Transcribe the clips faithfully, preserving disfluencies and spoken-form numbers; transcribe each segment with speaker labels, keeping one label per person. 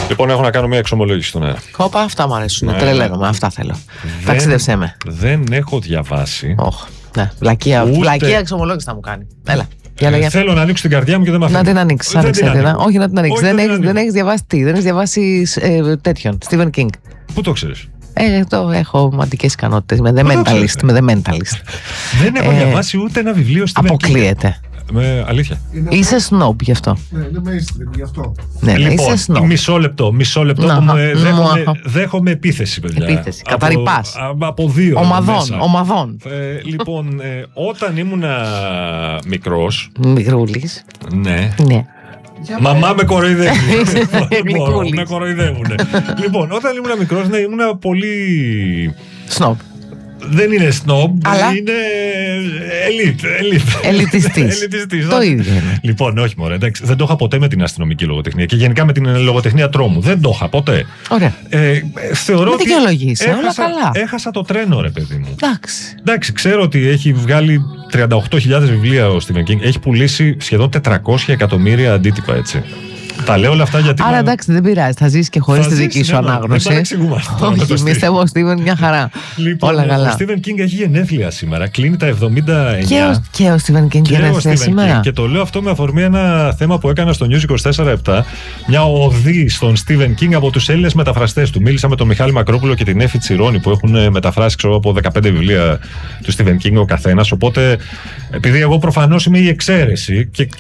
Speaker 1: Λοιπόν, έχω να κάνω μια εξομολόγηση στον αέρα.
Speaker 2: Χωπα, αυτά μου αρέσουν. Ναι. Τρελαίνομαι, αυτά θέλω.
Speaker 1: Δεν,
Speaker 2: Ταξίδευσέ με.
Speaker 1: Δεν έχω διαβάσει.
Speaker 2: Oh, ναι, βλακεία,
Speaker 1: Ούτε...
Speaker 2: βλακεία εξομολόγηση θα μου κάνει. Έλα.
Speaker 1: Ε, για θέλω να ανοίξω την καρδιά μου και δεν με αφήνει.
Speaker 2: Να την ανοίξει. Όχι, να την ανοίξει. Δεν, δεν, δεν έχει διαβάσει τι. Δεν έχει διαβάσει ε, τέτοιον. Stephen King.
Speaker 1: Πού το ξέρεις?
Speaker 2: Ε, το έχω μαντικές ικανότητες. Με The Mentalist. Με The Mentalist.
Speaker 1: Δεν έχω ε, διαβάσει ούτε ένα βιβλίο Stephen King.
Speaker 2: Αποκλείεται.
Speaker 1: Με αλήθεια.
Speaker 2: Είναι είσαι snob γι' αυτό.
Speaker 3: Ναι, είναι mainstream γι' αυτό.
Speaker 2: Ναι,
Speaker 1: λοιπόν,
Speaker 2: είσαι snob.
Speaker 1: Μισό λεπτό, μισό λεπτό.
Speaker 2: Να,
Speaker 1: που με,
Speaker 2: να,
Speaker 1: δέχομαι,
Speaker 2: να.
Speaker 1: δέχομαι επίθεση, παιδιά.
Speaker 2: Επίθεση. Καταρρυπάς.
Speaker 1: Από, από δύο.
Speaker 2: Ομαδών.
Speaker 1: Μέσα.
Speaker 2: Ομαδών.
Speaker 1: Ε, λοιπόν, ε, όταν ήμουνα μικρός.
Speaker 2: Μικρούλης.
Speaker 1: Ναι.
Speaker 2: Ναι.
Speaker 1: Μαμά με κοροϊδεύουν.
Speaker 2: Γλυκούλης.
Speaker 1: Με κοροϊδεύουν. Λοιπόν, όταν ήμουνα μικρός, ναι, ήμουνα πολύ.
Speaker 2: Snob.
Speaker 1: Δεν είναι snob,
Speaker 2: αλλά
Speaker 1: είναι elite. elite.
Speaker 2: Ελιτιστής.
Speaker 1: Ελιτιστής.
Speaker 2: Το ίδιο είναι.
Speaker 1: Λοιπόν, όχι μωρέ, εντάξει, δεν το είχα ποτέ με την αστυνομική λογοτεχνία και γενικά με την λογοτεχνία τρόμου. Δεν το είχα ποτέ.
Speaker 2: Ωραία.
Speaker 1: Ε, θεωρώ
Speaker 2: ότι
Speaker 1: έχασα,
Speaker 2: όλα καλά.
Speaker 1: έχασα το τρένο, ρε παιδί μου.
Speaker 2: Εντάξει.
Speaker 1: Εντάξει, ξέρω ότι έχει βγάλει τριάντα οκτώ χιλιάδες βιβλία ο Stephen King. Έχει πουλήσει σχεδόν τετρακόσια εκατομμύρια αντίτυπα, έτσι. Τα λέω όλα αυτά γιατί.
Speaker 2: Άρα μα... εντάξει, δεν πειράζει. Θα ζήσει και χωρίς τη δική σου
Speaker 1: ναι,
Speaker 2: ανάγνωση.
Speaker 1: Δεν
Speaker 2: όχι, εμείς εγώ, Στίβεν, μια χαρά.
Speaker 1: Λοιπόν,
Speaker 2: όλα καλά.
Speaker 1: Ο Stephen King έχει γενέθλια σήμερα. Κλείνει τα εβδομήντα εννιά.
Speaker 2: Και ο, και ο Stephen King γενέθλια σήμερα.
Speaker 1: Και το λέω αυτό με αφορμή ένα θέμα που έκανα στο News είκοσι τέσσερα επτά. Μια οδή στον Stephen King από τους Έλληνες μεταφραστές του. Μίλησα με τον Μιχάλη Μακρόπουλο και την Έφη Τσιρόνη που έχουν μεταφράσει ξέρω, από δεκαπέντε βιβλία του Stephen King ο καθένας. Οπότε, επειδή εγώ προφανώς είμαι η εξαίρεση και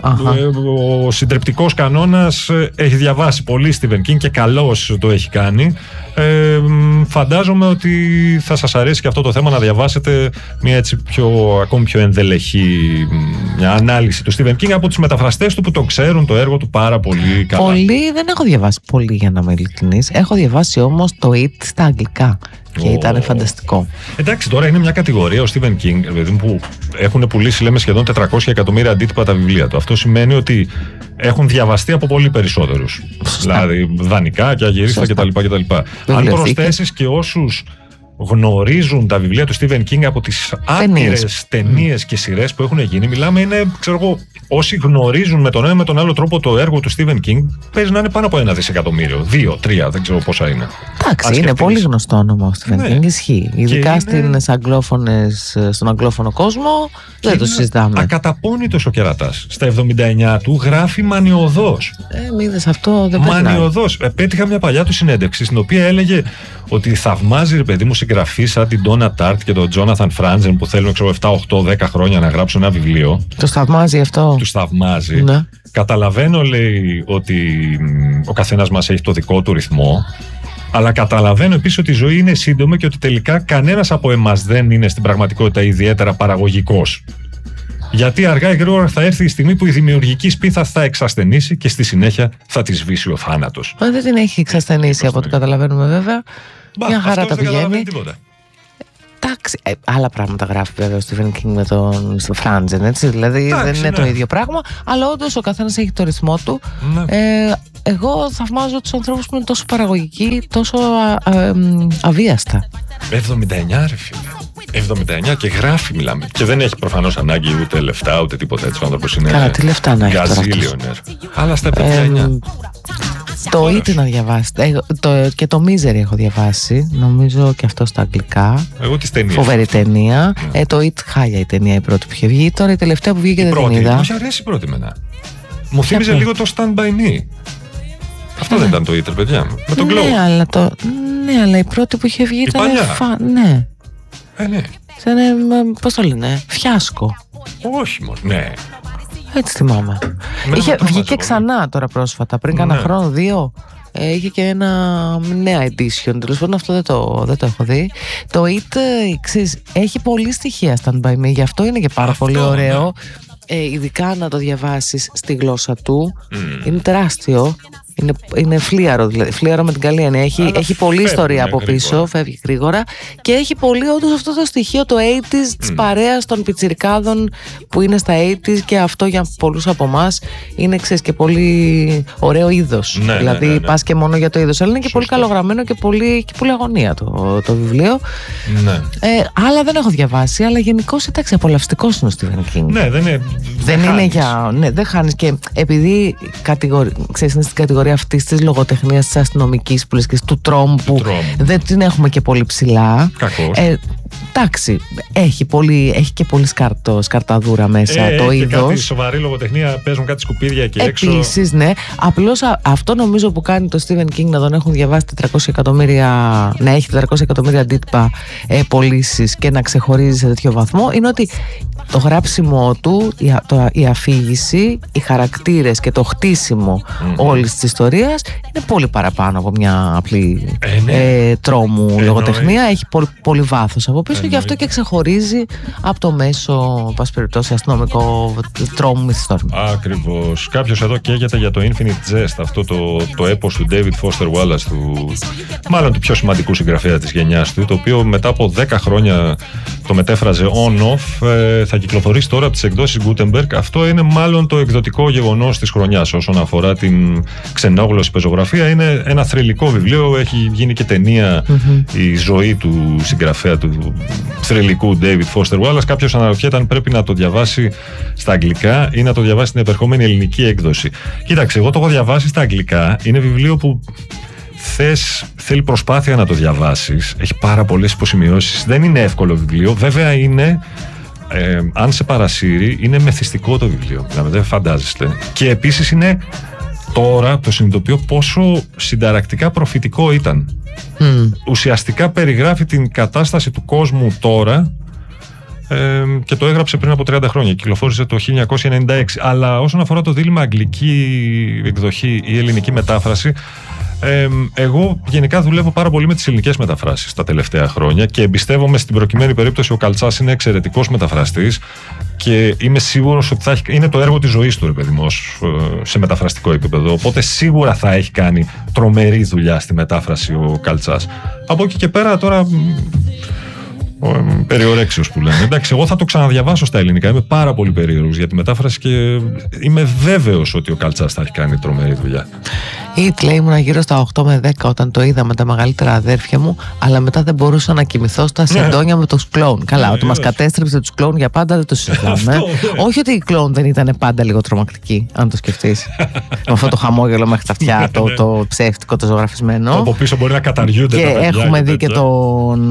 Speaker 1: ο συντριπτικός κανόνας έχει διαβάσει πολύ Stephen King και καλώς το έχει κάνει. Ε, φαντάζομαι ότι θα σας αρέσει και αυτό το θέμα να διαβάσετε μια έτσι πιο, ακόμη πιο ενδελεχή μια ανάλυση του Stephen King από τους μεταφραστές του που το ξέρουν το έργο του πάρα πολύ καλά.
Speaker 2: Πολύ δεν έχω διαβάσει πολύ για να είμαι ειλικρινής. Έχω διαβάσει όμως το It στα αγγλικά. Και oh. ήταν φανταστικό.
Speaker 1: Εντάξει, τώρα είναι μια κατηγορία ο Stephen King που έχουν πουλήσει λέμε σχεδόν τετρακόσια εκατομμύρια αντίτυπα τα βιβλία του. Αυτό σημαίνει ότι έχουν διαβαστεί από πολύ περισσότερους. Δηλαδή δανεικά και αγυρίστα κτλ. Αν προσθέσεις και όσους γνωρίζουν τα βιβλία του Stephen King από τις άπειρες ταινίες και σειρές που έχουν γίνει, μιλάμε είναι, ξέρω εγώ, όσοι γνωρίζουν με τον ένα με τον άλλο τρόπο το έργο του Stephen King, παίζει να είναι πάνω από ένα δισεκατομμύριο. Δύο, τρία, δεν ξέρω πόσα είναι.
Speaker 2: Εντάξει, είναι πολύ γνωστό όνομα ο Stephen King. Ναι. Ισχύει. Ειδικά είναι... στις αγγλόφωνες, στον αγγλόφωνο κόσμο, και δεν το συζητάμε.
Speaker 1: Ακαταπώνητος ο κερατάς. Στα εβδομήντα εννιά του γράφει μανιωδώς.
Speaker 2: Ε, μη είδες αυτό, δεν περνάει.
Speaker 1: Μανιωδώς. Πέτυχα μια παλιά του συνέντευξη, στην οποία έλεγε ότι θαυμάζει, ρε παιδί μου, συγγραφείς σαν την Donna Tartt και τον Jonathan Franzen που θέλουν ξέρω, επτά, οκτώ, δέκα χρόνια να γράψουν ένα βιβλίο.
Speaker 2: Το θαυμάζει αυτό.
Speaker 1: Του θαυμάζει.
Speaker 2: Ναι.
Speaker 1: Καταλαβαίνω, λέει, ότι ο καθένας μας έχει το δικό του ρυθμό. Αλλά καταλαβαίνω επίσης ότι η ζωή είναι σύντομη και ότι τελικά κανένας από εμάς δεν είναι στην πραγματικότητα ιδιαίτερα παραγωγικός. Γιατί αργά ή γρήγορα θα έρθει η στιγμή που η δημιουργική σπίθα θα εξασθενήσει και στη συνέχεια θα τη σβήσει ο θάνατος.
Speaker 2: Μα δεν την έχει εξασθενήσει από ό,τι καταλαβαίνουμε βέβαια. Μπα, μια χαρά τα πηγαίνει. Εντάξει, ε, άλλα πράγματα γράφει βέβαια ο Stephen King με τον Franzen, έτσι. Δηλαδή Τάξη, δεν είναι ναι. το ίδιο πράγμα, αλλά όντως ο καθένας έχει το ρυθμό του. Ναι. Ε, εγώ θαυμάζω τους ανθρώπους που είναι τόσο παραγωγικοί, τόσο α, α, α, αβίαστα.
Speaker 1: εβδομήντα εννιά ρε φίλε. εβδομήντα εννιά και γράφει μιλάμε. Και δεν έχει προφανώς ανάγκη ούτε λεφτά ούτε τίποτα έτσι. Ο άνθρωπος είναι.
Speaker 2: Καλά, τι λεφτά να έχει.
Speaker 1: Γκαζίλιονερ. Αλλά στα εβδομήντα εννιά. Ε,
Speaker 2: το It να διαβάσετε. Ε, το, και το Misery έχω διαβάσει. Νομίζω και αυτό στα αγγλικά.
Speaker 1: Εγώ τις ταινίες.
Speaker 2: Φοβερή ταινία. Yeah. Ε, το It χάλια η ταινία η πρώτη που είχε βγει. Τώρα η τελευταία που βγήκε
Speaker 1: η
Speaker 2: δεν
Speaker 1: πρώτη,
Speaker 2: την είδα.
Speaker 1: μου αρέσει η πρώτη μένα. Μου θύμιζε λίγο το Stand By Me. Αυτό ναι. δεν ήταν το It, παιδιά. Με τον Glow.
Speaker 2: Ναι, αλλά, το... ναι, αλλά η πρώτη που είχε βγει
Speaker 1: η
Speaker 2: ήταν. Φα... Ναι.
Speaker 1: Ε, ναι.
Speaker 2: Ήταν, πώς το λένε, φιάσκο.
Speaker 1: Όχι μόνο, ναι.
Speaker 2: Έτσι θυμάμαι. Είχε βγει και ξανά τώρα πρόσφατα, πριν κάνα ναι. χρόνο, δύο. Ε, είχε και ένα νέα edition. Τέλος πάντων, αυτό δεν το, δεν το έχω δει. Το It, ξέρεις, έχει πολλή στοιχεία Stand By Me, γι' αυτό είναι και πάρα αυτό, πολύ ωραίο. Ναι. Ε, ειδικά να το διαβάσεις στη γλώσσα του. Mm. Είναι τεράστιο. Είναι, είναι φλίαρο, δηλαδή. Φλίαρο με την καλή έννοια. Έχει, έχει πολλή ιστορία από γρήγορα. Πίσω, φεύγει γρήγορα. Και έχει πολύ όντως αυτό το στοιχείο το ογδόντα mm. της παρέας των πιτσιρικάδων που είναι στα ογδόντα και αυτό για πολλούς από εμάς είναι ξέρεις και πολύ ωραίο είδος. Ναι, δηλαδή ναι, ναι, ναι. πας και μόνο για το είδος. Αλλά είναι και Σωστό. Πολύ καλογραμμένο και πολύ, και πολύ αγωνία το, το βιβλίο.
Speaker 1: Ναι.
Speaker 2: Ε, άλλα δεν έχω διαβάσει, αλλά γενικώς εντάξει, απολαυστικός είναι ο Stephen King.
Speaker 1: Ναι, δεν είναι.
Speaker 2: Δεν, δεν είναι για. Ναι, δεν χάνεις. Και επειδή κατηγορι... ξέρεις, είναι στην κατηγορία κατηγορία αυτής της λογοτεχνίας της αστυνομικής που λες και του τρόμου που
Speaker 1: τρόμου.
Speaker 2: δεν την έχουμε και πολύ ψηλά.
Speaker 1: Κακώς.
Speaker 2: Ε, εντάξει, έχει, πολύ, έχει και πολύ σκαρτό, σκαρταδούρα μέσα
Speaker 1: ε,
Speaker 2: το
Speaker 1: είδος.
Speaker 2: είδος.
Speaker 1: Κάτι σοβαρή λογοτεχνία, παίζουν κάτι σκουπίδια εκεί έξω.
Speaker 2: Επίσης, ναι. Απλώς α, αυτό νομίζω που κάνει το Stephen King να τον έχουν διαβάσει τετρακόσια εκατομμύρια, να έχει τετρακόσια εκατομμύρια αντίτυπα ε, πωλήσεις και να ξεχωρίζει σε τέτοιο βαθμό, είναι ότι το γράψιμό του, η, το, η αφήγηση, οι χαρακτήρες και το χτίσιμο mm-hmm. όλης της ιστορίας είναι πολύ παραπάνω από μια απλή
Speaker 1: ε, ναι.
Speaker 2: ε, τρόμου
Speaker 1: Εννοεί.
Speaker 2: λογοτεχνία. Έχει πολύ, πολύ βάθος από πίσω.
Speaker 1: Εννοεί.
Speaker 2: Και αυτό και ξεχωρίζει από το μέσο, πας περιπτώσει, αστυνομικό τρόμου μυθιστόρημα.
Speaker 1: Ακριβώς. Κάποιος εδώ καίγεται για το Infinite Jest, αυτό το, το έπος του David Foster Wallace, του, μάλλον του πιο σημαντικού συγγραφέα της γενιάς του, το οποίο μετά από δέκα χρόνια το μετέφραζε on-off, ε, θα κυκλοφορήσει τώρα από τις εκδόσεις Gutenberg. Αυτό είναι μάλλον το εκδοτικό γεγονός της χρονιάς όσον αφορά την ξενόγλωση πεζογραφία. Είναι ένα θρυλικό βιβλίο, έχει γίνει και ταινία mm-hmm. η ζωή του συγγραφέα του θρυλικού David Foster Wallace. Κάποιος αναρωτιέται αν πρέπει να το διαβάσει στα αγγλικά ή να το διαβάσει στην επερχόμενη ελληνική έκδοση. Κοίταξε, εγώ το έχω διαβάσει στα αγγλικά. Είναι βιβλίο που θες, θέλει προσπάθεια να το διαβάσεις. Έχει πάρα πολλές υποσημειώσεις. Δεν είναι εύκολο βιβλίο. Βέβαια είναι, ε, αν σε παρασύρει, είναι μεθυστικό το βιβλίο. Δηλαδή δεν φαντάζεστε. Και επίσης είναι, τώρα το συνειδητοποιώ πόσο συνταρακτικά προφητικό ήταν. Mm. Ουσιαστικά περιγράφει την κατάσταση του κόσμου τώρα, ε, και το έγραψε πριν από τριάντα χρόνια. Κυκλοφόρησε το χίλια εννιακόσια ενενήντα έξι. Αλλά όσον αφορά το δίλημμα αγγλική εκδοχή ή ελληνική μετάφραση, Ε, εγώ γενικά δουλεύω πάρα πολύ με τις ελληνικές μεταφράσεις τα τελευταία χρόνια και εμπιστεύομαι στην προκειμένη περίπτωση. Ο Καλτσάς είναι εξαιρετικός μεταφραστής και είμαι σίγουρος ότι θα έχει, είναι το έργο της ζωής του, ρε παιδί μου, σε μεταφραστικό επίπεδο. Οπότε σίγουρα θα έχει κάνει τρομερή δουλειά στη μετάφραση ο Καλτσάς. Από εκεί και πέρα τώρα, περιορέξιος που λένε. Εντάξει, εγώ θα το ξαναδιαβάσω στα ελληνικά. Είμαι πάρα πολύ περίεργος για τη μετάφραση και είμαι βέβαιος ότι ο Καλτσάς θα έχει κάνει τρομερή δουλειά.
Speaker 2: Ήτ, λέει, ήμουν γύρω στα οκτώ με δέκα όταν το είδα με τα μεγαλύτερα αδέρφια μου, αλλά μετά δεν μπορούσα να κοιμηθώ στα σεντόνια με τους κλόουν. Καλά, ότι μας κατέστρεψε τους κλόουν για πάντα δεν το συζητάμε. Όχι ότι οι κλόουν δεν ήταν πάντα λίγο τρομακτικοί, αν το σκεφτείς. Με αυτό το χαμόγελο μέχρι τα αυτιά, το, το ψεύτικο, το ζωγραφισμένο.
Speaker 1: Από πίσω μπορεί να καταργούνται
Speaker 2: και
Speaker 1: τα παιδιά. Και
Speaker 2: έχουμε δει και τον.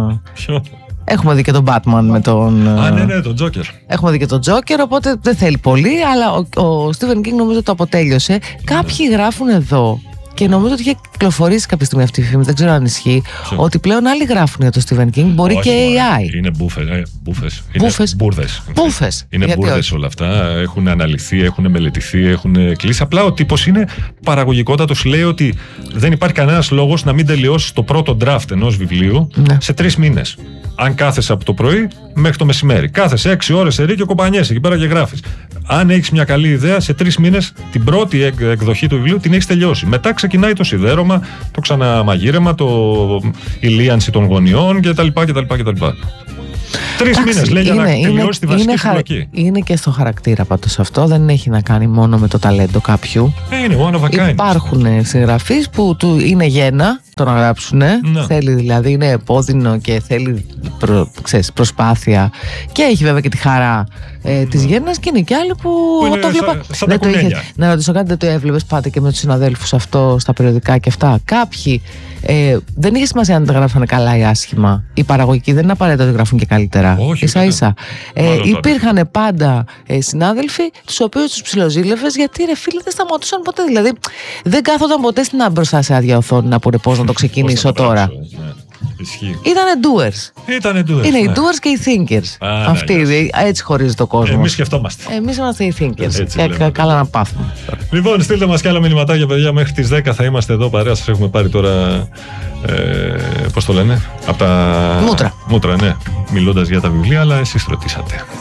Speaker 2: Έχουμε δει και τον Batman με τον.
Speaker 1: Α, ναι, ναι, τον Τζόκερ.
Speaker 2: Έχουμε δει και τον Τζόκερ, οπότε δεν θέλει πολύ, αλλά ο, ο Stephen King νομίζω το αποτέλειωσε. Κάποιοι γράφουν εδώ, και νομίζω ότι είχε κυκλοφορήσει κάποια στιγμή αυτή η φήμη, δεν ξέρω αν ισχύει, Ψε. ότι πλέον άλλοι γράφουν για το Stephen King, μπορεί όχι, και έι άι.
Speaker 1: Είναι μπούφες. Ε, μπούφες.
Speaker 2: Μπούφες.
Speaker 1: Είναι μπουρδες.
Speaker 2: Μπούφες.
Speaker 1: Είναι μπουρδες όλα αυτά. Έχουν αναλυθεί, έχουν μελετηθεί, έχουν κλείσει. Απλά ο τύπος είναι παραγωγικότατος. Λέει ότι δεν υπάρχει κανένας λόγος να μην τελειώσει το πρώτο draft ενός βιβλίου ναι. σε τρεις μήνες. Αν κάθεσαι από το πρωί μέχρι το μεσημέρι. Κάθεσαι έξι ώρες σε ρί και κοπανιέσαι εκεί πέρα και γράφεις. Αν έχεις μια καλή ιδέα, σε τρεις μήνες την πρώτη εκδοχή του βιβλίου την έχεις τελειώσει. Μετά ξεκινάει το σιδέρωμα, το ξαναμαγείρεμα, το... η λίανση των γωνιών κτλ. κτλ. Τρεις μήνες λέει για να τελειώσει τη βασική συλλογή.
Speaker 2: Είναι και στο χαρακτήρα πάντως αυτό. Δεν έχει να κάνει μόνο με το ταλέντο κάποιου.
Speaker 1: Ε, είναι one of a kind.
Speaker 2: Υπάρχουν συγγραφείς που του είναι γένα το να γράψουν. No. Θέλει δηλαδή, είναι επώδυνο και θέλει προ, ξέρεις, προσπάθεια. Και έχει βέβαια και τη χαρά ε, της no. γέννας. Και είναι και άλλοι που, που εγώ το βλέπα.
Speaker 1: Σαν δεν το είχε,
Speaker 2: να ρωτήσω κάτι, δεν το έβλεπες πάτε και με τους συναδέλφους αυτό στα περιοδικά και αυτά. Κάποιοι ε, δεν είχε σημασία αν τα γράφανε καλά ή άσχημα. Οι παραγωγικοί δεν είναι απαραίτητο ότι γράφουν και καλύτερα.
Speaker 1: Όχι,
Speaker 2: ίσα ίσα. Ε, υπήρχαν πάντα ε, συνάδελφοι τους οποίους τους ψιλοζήλευες γιατί ρε φίλοι δεν σταματούσαν ποτέ. Δηλαδή δεν κάθονταν ποτέ στην μπροστά σε άδεια οθόνη να πούνε πώς να το ξεκινήσω τώρα. Ήτανε doers.
Speaker 1: Ήτανε doers.
Speaker 2: Είναι
Speaker 1: ναι.
Speaker 2: οι doers και οι thinkers. Ah, Αυτοί ναι, έτσι χωρίζει το κόσμο.
Speaker 1: Εμείς σκεφτόμαστε.
Speaker 2: Εμείς είμαστε οι thinkers. Και λέμε. Καλά να πάθουμε.
Speaker 1: Λοιπόν, στείλτε μας κι άλλα μηνυματάκια, παιδιά. Μέχρι τις δέκα θα είμαστε εδώ παρέα. Σας έχουμε πάρει τώρα. Ε, πώς το λένε, από τα
Speaker 2: μούτρα.
Speaker 1: Μούτρα, ναι. Μιλώντας για τα βιβλία, αλλά εσείς ρωτήσατε.